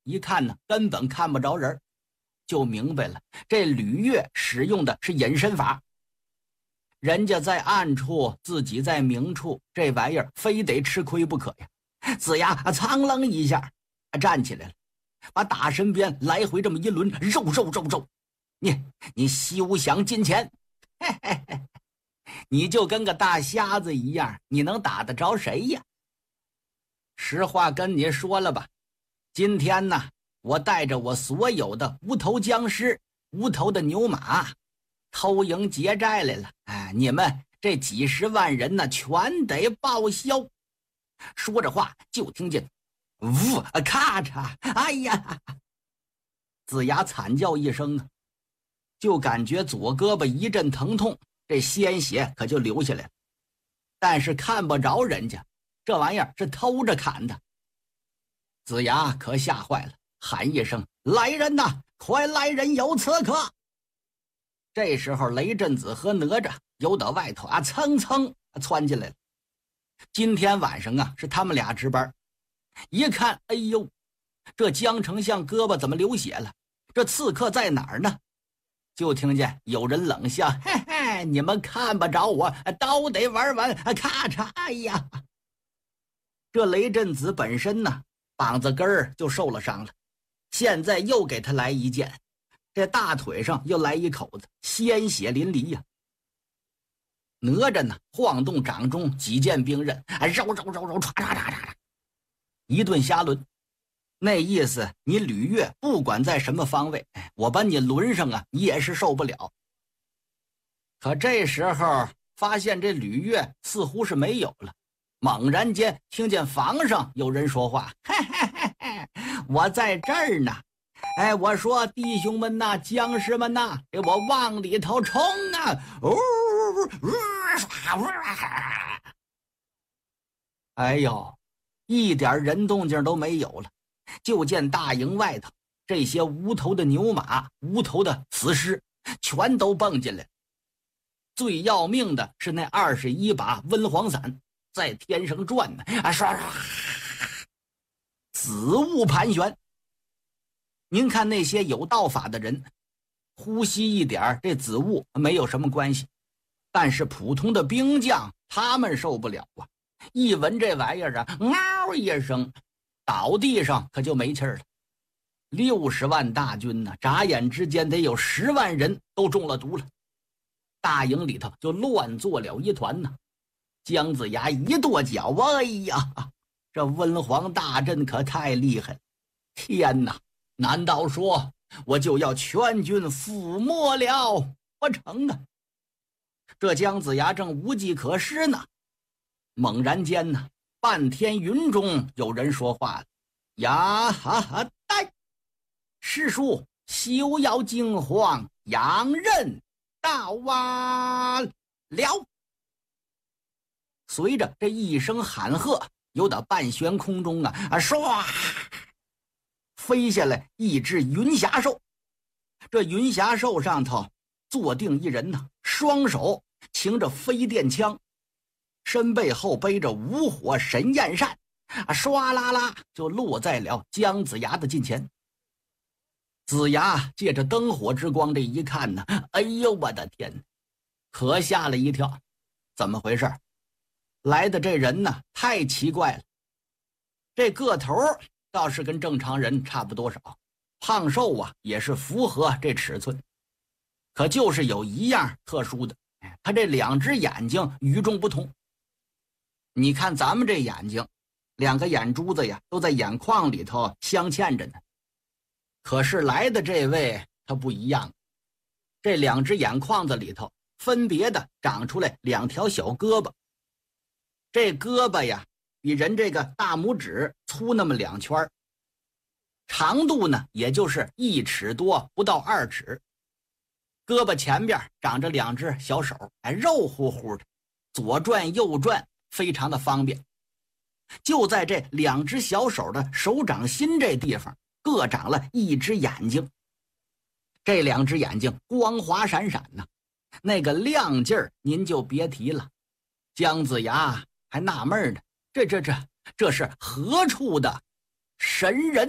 一看呢，根本看不着人，就明白了，这吕月使用的是隐身法。人家在暗处，自己在明处，这玩意儿非得吃亏不可呀。子牙苍愣一下站起来了，把打身边来回这么一轮，肉，你休想近前，嘿嘿嘿，你就跟个大瞎子一样，你能打得着谁呀？实话跟你说了吧，今天呢，我带着我所有的无头僵尸、无头的牛马，偷营劫寨来了。你们这几十万人呢，全得报销。说着话，就听见呜咔嚓，哎呀！子牙惨叫一声，就感觉左胳膊一阵疼痛，这鲜血可就流下来了。但是看不着人家，这玩意儿是偷着砍的。子牙可吓坏了，喊一声：“来人呐，快来人，有刺客！”这时候雷震子和哪吒由到外头蹭蹭窜进来了。今天晚上是他们俩值班。一看，哎呦，这江丞相胳膊怎么流血了？这刺客在哪儿呢？就听见有人冷笑：“嘿嘿，你们看不着我，都得玩完！”咔嚓，哎呀！这雷震子本身呢，膀子根儿就受了伤了，现在又给他来一剑，这大腿上又来一口子，鲜血淋漓呀。哪吒呢，晃动掌中几件兵刃，唰唰唰，一顿瞎抡。那意思，你吕月不管在什么方位，我把你抡上你也是受不了。可这时候发现这吕月似乎是没有了，猛然间听见房上有人说话：“嘿嘿嘿嘿，我在这儿呢！我说弟兄们呐，将士们呐，给我往里头冲啊！”哎呦，一点人动静都没有了。就见大营外头这些无头的牛马、无头的死尸全都蹦进来。最要命的是那21把温黄伞在天上转呢，唰唰，紫雾盘旋。您看那些有道法的人，呼吸一点这紫雾没有什么关系，但是普通的兵将他们受不了啊！一闻这玩意儿嗷一声，倒地上可就没气儿了。60万大军呢，眨眼之间得有10万人都中了毒了。大营里头就乱作了一团呢。姜子牙一跺脚，哎呀，这温黄大阵可太厉害了！天哪，难道说我就要全军覆没了不成啊？这姜子牙正无计可施呢，猛然间呢，半天云中有人说话了：“呀哈哈，呆！师叔休要惊慌，养人到了！”随着这一声喊喝，由打半悬空中唰飞下来一只云霞兽。这云霞兽上头坐定一人呢，双手擎着飞电枪，身背后背着五火神焰扇，唰啦啦就落在了姜子牙的近前。子牙借着灯火之光这一看呢，哎呦我的天，可吓了一跳。怎么回事？来的这人呢，太奇怪了。这个头倒是跟正常人差不多少，胖瘦也是符合这尺寸。可就是有一样特殊的，他这2只眼睛与众不同。你看咱们这眼睛，2个眼珠子都在眼眶里头镶嵌着呢。可是来的这位他不一样，这2只眼眶子里头分别的长出来2条小胳膊。这胳膊比人这个大拇指粗那么2圈，长度呢也就是1尺多不到2尺。胳膊前边长着2只小手，肉乎乎的，左转右转非常的方便。就在这2只小手的手掌心这地方各长了1只眼睛。这2只眼睛光滑闪闪呢，那个亮劲儿您就别提了。姜子牙还纳闷呢，这是何处的神人？